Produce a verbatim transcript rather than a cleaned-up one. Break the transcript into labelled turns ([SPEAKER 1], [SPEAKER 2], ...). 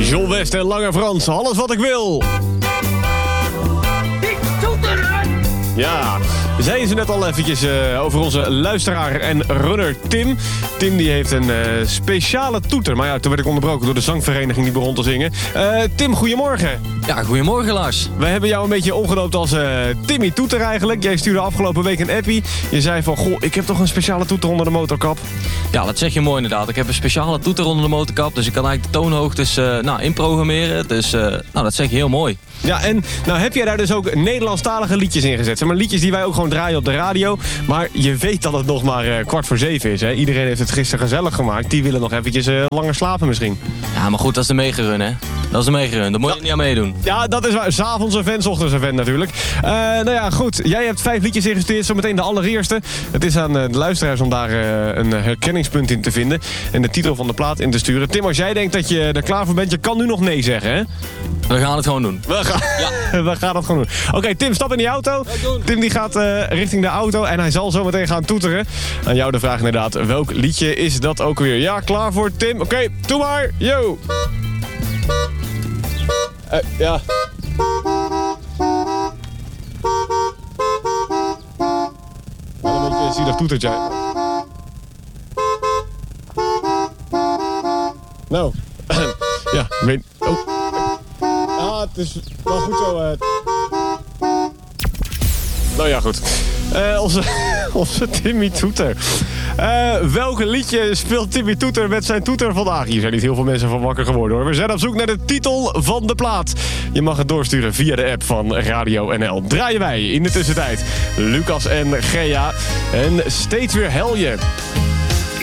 [SPEAKER 1] John West en Lange Frans, alles wat ik wil.
[SPEAKER 2] Ik toeter aan.
[SPEAKER 1] Ja, zeiden ze net al eventjes uh, over onze luisteraar en runner Tim. Tim die heeft een uh, speciale toeter. Maar ja, toen werd ik onderbroken door de zangvereniging die begon te zingen. Uh, Tim, goedemorgen.
[SPEAKER 3] Ja, goedemorgen Lars.
[SPEAKER 1] Wij hebben jou een beetje omgedoopt als uh, Timmy Toeter eigenlijk. Jij stuurde afgelopen week een appie. Je zei van, goh, ik heb toch een speciale toeter onder de motorkap.
[SPEAKER 3] Ja, dat zeg je mooi inderdaad. Ik heb een speciale toeter onder de motorkap. Dus ik kan eigenlijk de toonhoogtes uh, nou, inprogrammeren. Dus uh, nou, dat zeg je heel mooi.
[SPEAKER 1] Ja, en nou heb jij daar dus ook Nederlandstalige liedjes in gezet. Zeg maar liedjes die wij ook gewoon draaien op de radio. Maar je weet dat het nog maar uh, kwart voor zeven is. Hè? Iedereen heeft het gisteren gezellig gemaakt. Die willen nog eventjes uh, langer slapen misschien.
[SPEAKER 3] Ja, maar goed, dat is de meegerun, hè. Dat is de meegerun. Daar moet je ja. niet aan meedoen.
[SPEAKER 1] Ja, dat is waar. 's Avonds een vent, 's ochtends een vent natuurlijk. Uh, nou ja, goed. Jij hebt vijf liedjes ingestuurd. Zometeen de allereerste. Het is aan uh, de luisteraars om daar uh, een herkenningspunt in te vinden. En de titel van de plaat in te sturen. Tim, als jij denkt dat je er klaar voor bent, je kan nu nog nee zeggen, hè?
[SPEAKER 3] We gaan het gewoon doen.
[SPEAKER 1] We gaan, ja. We gaan het gewoon doen. Oké, okay, Tim, stap in die auto. Tim die gaat uh, richting de auto en hij zal zo meteen gaan toeteren. Aan jou de vraag inderdaad, welk liedje is dat ook weer? Ja, klaar voor Tim? Oké, okay, doe maar. Yo. Uh, ja. Wel een beetje een zielig toetertje. Nou, ja, ik weet... Oh. Ah, het is wel goed zo. Uh... Nou ja, goed. Uh, onze, onze Timmy Toeter. Uh, welke liedje speelt Timmy Toeter met zijn toeter vandaag? Hier zijn niet heel veel mensen van wakker geworden hoor. We zijn op zoek naar de titel van de plaat. Je mag het doorsturen via de app van Radio N L. Draaien wij in de tussentijd Lucas en Gea. En steeds weer Helje.